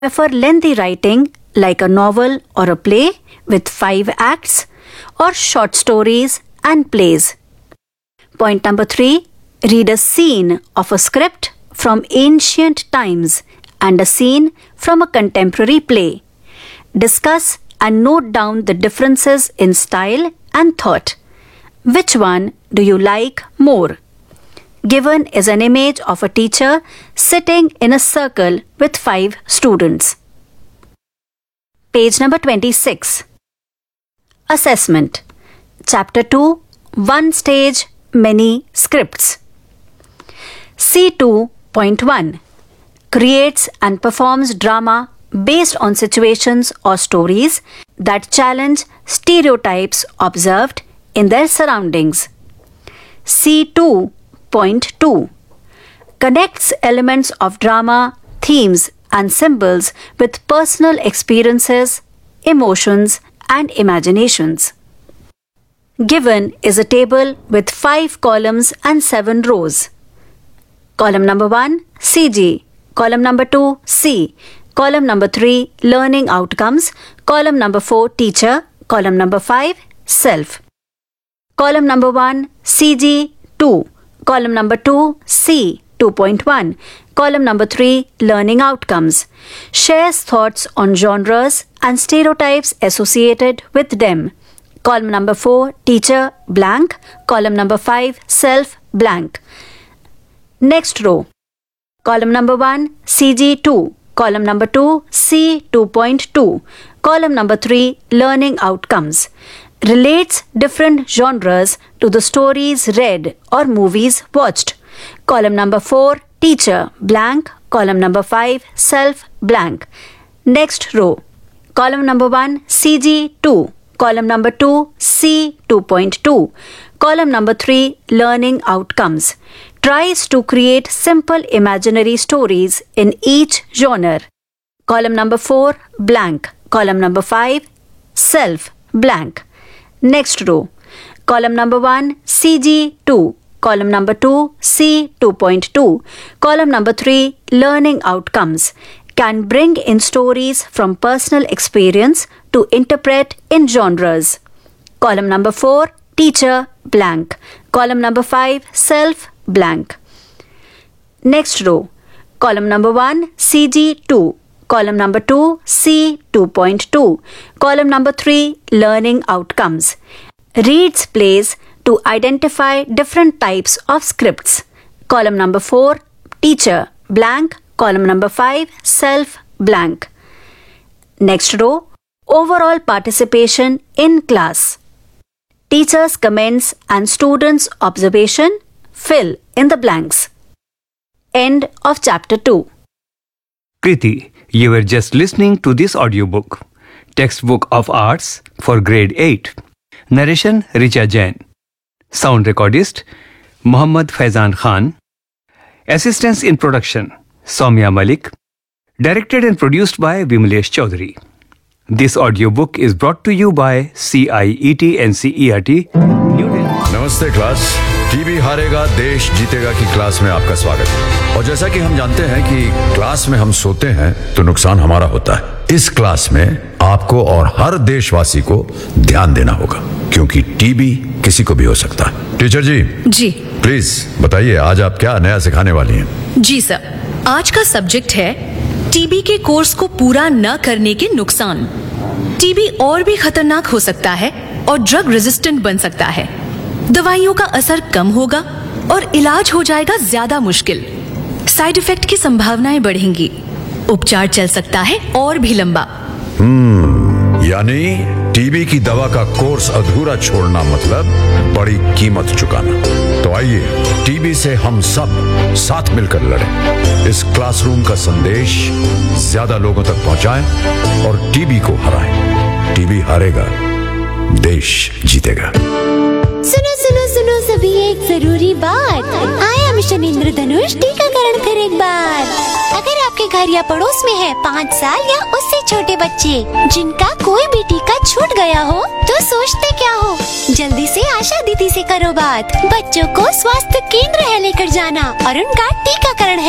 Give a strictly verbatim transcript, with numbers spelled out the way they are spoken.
Prefer lengthy writing like a novel or a play with five acts, or short stories and plays? Point number three, read a scene of a script from ancient times and a scene from a contemporary play. Discuss and note down the differences in style and thought. Which one do you like more? Given is an image of a teacher sitting in a circle with five students. Page number twenty-six. Assessment. Chapter two. One stage, many scripts. C two point one. Creates and performs drama based on situations or stories that challenge stereotypes observed in their surroundings. C two point two. Connects elements of drama, themes, and symbols with personal experiences, emotions, and imaginations. Given is a table with five columns and seven rows. Column number one, C G. Column number two, C. Column number three, learning outcomes. Column number four, teacher. Column number five, self. Column number one, C G two. Column number two, C two point one. Column number three, learning outcomes. Shares thoughts on genres and stereotypes associated with them. Column number four, teacher, blank. Column number five, self, blank. Next row. Column number one, C G two. Column number two, C two point two. Column number three, learning outcomes. Relates different genres to the stories read or movies watched. Column number four, teacher, blank. Column number five, self, blank. Next row. Column number one, C G two. Column number two, C two point two. Column number three, learning outcomes. Tries to create simple imaginary stories in each genre. Column number four, blank. Column number five, self, blank. Next row. Column number one, C G two. Column number two, C two point two. Column number three, learning outcomes. Can bring in stories from personal experience to interpret in genres. Column number four, teacher, blank. Column number five, self, blank. Next row. Column number one, C G two. Column number two, C two point two. Column number three, learning outcomes. Reads plays to identify different types of scripts. Column number four, teacher, blank. Column number five, self, blank. Next row, overall participation in class. Teacher's comments and students' observation, fill in the blanks. End of chapter two. Kriti, you were just listening to this audiobook, Textbook of Arts for Grade eight. Narration Richa Jain. Sound recordist Muhammad Faizan Khan. Assistance in production Soumya Malik. Directed and produced by Vimlesh Chaudhary. This audiobook is brought to you by C I E T N C E R T, New Delhi. नमस्ते class. TB हारेगा देश जीतेगा की class में आपका स्वागत है। और जैसा कि हम जानते हैं कि क्लास में हम सोते हैं तो नुकसान हमारा होता है। इस क्लास में आपको और हर देशवासी को ध्यान देना होगा, क्योंकि टीबी किसी को भी हो सकता है। टीचर जी जी प्लीज बताइए, आज आप क्या नया सिखाने वाली हैं? जी सर, आज का सब्जेक्ट है टीबी के कोर्स को पूरा न करने के नुकसान। टीबी और भी खतरनाक हो सकता है और ड्रग रेजिस्टेंट बन सकता है। दवाइयों का असर कम होगा और इलाज हो जाएगा ज्यादा मुश्किल। साइड इफेक्ट की संभावनाएं बढ़ेंगी। उपचार चल सकता है और भी लंबा। हम्म यानी टीबी की दवा का कोर्स अधूरा छोड़ना मतलब बड़ी कीमत चुकाना। तो आइए टीबी से हम सब साथ मिलकर लड़ें। इस क्लासरूम का संदेश ज्यादा लोगों तक पहुंचाएं और टीबी को हराएं। टीबी हारेगा, देश जीतेगा। सुनो सुनो सुनो सभी, एक जरूरी बात। आया मिशन इंद्रधनुष टीकाकरण फिर एक बार। अगर आपके घर या पड़ोस में है पाँच साल या उससे छोटे बच्चे जिनका कोई भी टीका छूट गया हो, तो सोचते क्या हो, जल्दी से आशा दीदी से करो बात। बच्चों को स्वास्थ्य केंद्र है लेकर जाना और उनका टीकाकरण है